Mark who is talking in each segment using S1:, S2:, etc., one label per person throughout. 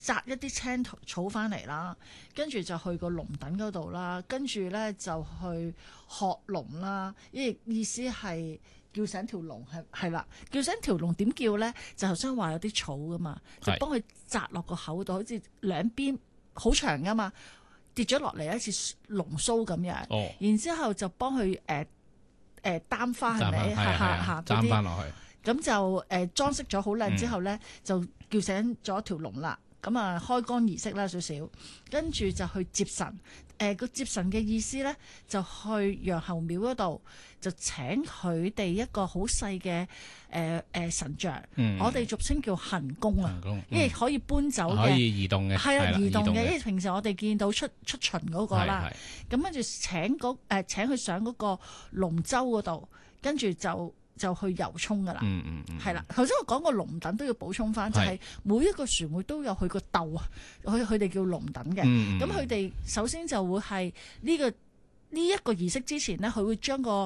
S1: 摘一啲青草翻嚟啦，跟住就去個龍躉嗰度啦，跟住咧就去學龍啦，意思係叫醒條龍，係啦，叫醒條龍點叫咧？就頭先話有啲草噶嘛，就幫佢摘落個口度，好似兩邊好長噶嘛，跌咗落嚟一似龍鬚咁樣，然之後就幫佢擔翻係咪下
S2: 擔翻落去，
S1: 咁就裝飾咗好靚之後咧，就叫醒咗條龍啦。咁啊，開光儀式啦少少，跟住就去接神。個接神嘅意思咧，就去楊侯廟嗰度，就請佢哋一個好細嘅神像，我哋俗稱叫行宮啊，因為可以搬走嘅，
S2: 可以移動嘅，
S1: 係啊，移動嘅。因為平時我哋見到出巡嗰個啦，咁跟住請佢上嗰個龍舟嗰度，跟住就去遊涌噶啦，係啦。頭先我講個龍躉都要補充翻，就係每一個船會都有佢個竇啊，佢哋叫龍躉嘅。咁佢哋首先就會係呢一個儀式之前呢，佢會將個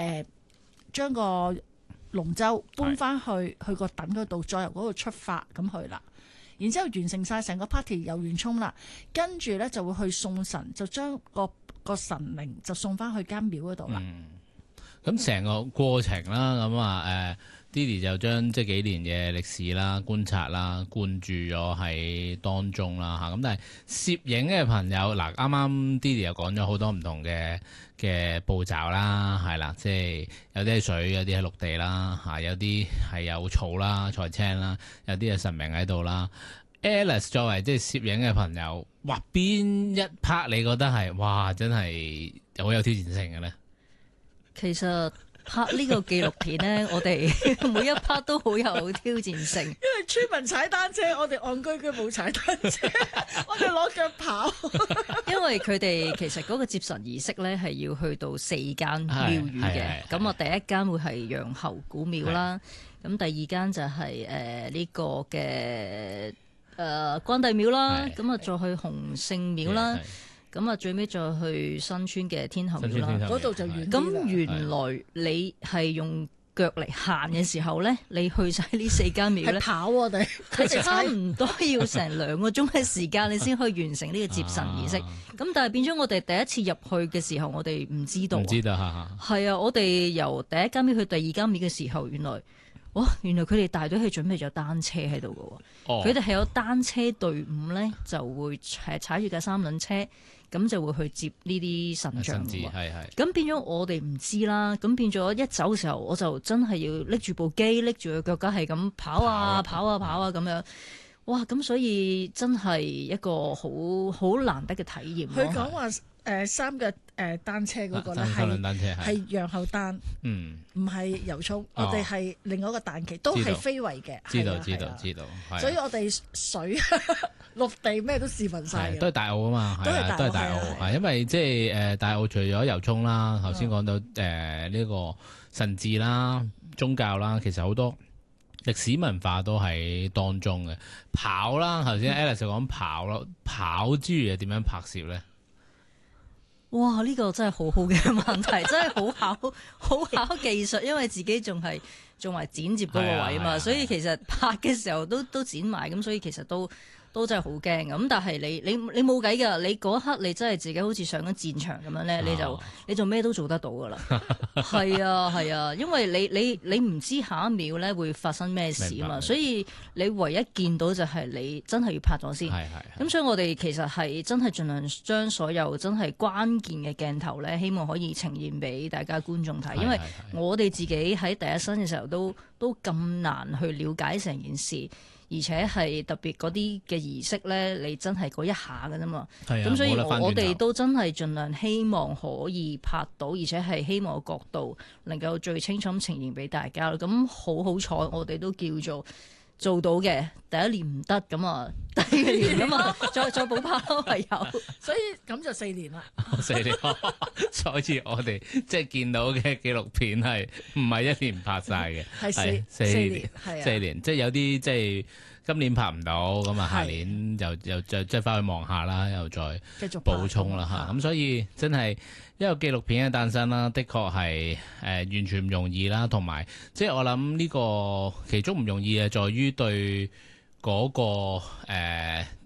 S1: 龍舟搬翻去個躉嗰度，再由嗰度出發咁去啦。然之後完成晒成個 party 遊完涌啦，跟住咧就會去送神，就將個神靈就送翻去間廟嗰度啦。
S2: 咁成個過程啦，咁啊Didi 就將即係幾年嘅歷史啦、觀察啦，灌注咗喺當中啦嚇。咁但係攝影嘅朋友嗱，啱啱 Didi 又講咗好多唔同嘅步驟啦，係啦，即係有啲係水，有啲係陸地啦嚇，有啲係有草啦、菜青啦，有啲係神明喺度啦。Alice 作為即係攝影嘅朋友，哇邊一 part 你覺得係哇真係好有挑戰性嘅咧？
S3: 其實拍呢個紀錄片呢，我哋每一 part 都好有挑戰性。因
S1: 為村民踩單車，我哋戇居居冇踩單車，我哋攞腳跑。
S3: 因為佢哋其實嗰個接神儀式呢，係要去到4間廟宇嘅。咁我第一間會係楊侯古廟啦，咁第二間就係呢個嘅關帝廟啦，咁啊再去洪聖廟啦。咁啊，最尾再去新村嘅天后廟啦，
S1: 嗰度就遠啲。
S3: 咁原來你係用腳嚟行嘅時候咧，你去晒呢4間廟咧，
S1: 跑我哋，
S3: 佢差唔多要成2個鐘嘅時間，你先可以完成呢個接神儀式。咁但係變咗我哋第一次入去嘅時候，我哋唔知道。唔
S2: 知道
S3: 係啊，我哋由第一間廟去第二間廟嘅時候，原來佢哋大隊係準備咗單車喺度嘅喎。佢哋係有單車隊伍咧，就會踩住架3輪車。咁就會去接呢啲神像喎，咁變咗我哋唔知啦，咁變咗一走嘅時候，我就真係要拎住部機，拎住個腳架係咁跑啊咁樣，哇！咁所以真係一個好難得嘅體驗。
S1: 佢講話3腳單車嗰個咧係楊侯誕，唔係遊涌，我哋係另外一個誕期，都係非遺嘅。
S2: 知道，
S1: 所以我哋水陸地咩都試勻晒嘅，
S2: 都係大澳啊嘛，都係大澳，因為即係大澳除咗遊涌啦，頭先講到呢個神志啦、宗教啦，其實好多歷史文化都喺當中嘅。跑啦，頭先 Alice 就講跑咯，跑之餘係點樣拍攝咧？
S3: 哇！呢個真係好好嘅問題，真係好考技術，因為自己仲係剪接嗰個位啊嘛，所以其實拍嘅時候都剪埋，咁所以其實都真係好驚嘅。咁但係你冇計㗎，你嗰一刻你真係自己好似上緊戰場咁樣咧，你就咩都做得到㗎啦。係啊，因為你唔知下一秒咧會發生咩事啊嘛，所以你唯一見到就係你真係要拍咗先。咁所以我哋其實係真係盡量將所有真係關鍵嘅鏡頭咧，希望可以呈現俾大家觀眾睇，因為我哋自己喺第一身嘅時候都咁難去了解成件事。而且係特別嗰啲嘅儀式咧，你真係嗰一下㗎啫嘛。咁所以我哋都真係盡量希望可以拍到，而且係希望個角度能夠最清楚咁呈現俾大家。咁好彩，我哋都叫做做到嘅。第一年唔得咁啊，第二年咁啊，再補拍咯，係有。
S1: 所以咁就4年啦。
S2: 4年，所以我哋即係見到嘅紀錄片係唔係1年拍晒嘅？
S1: 係4年，係啊
S2: ，4年，即係有啲即係今年拍唔到，咁啊下年又即係翻去望下啦，又再繼續補充啦嚇。咁所以真係一個紀錄片嘅誕生啦，的確係完全唔容易啦，同埋即係我諗呢個其中唔容易嘅在於對嗰、個、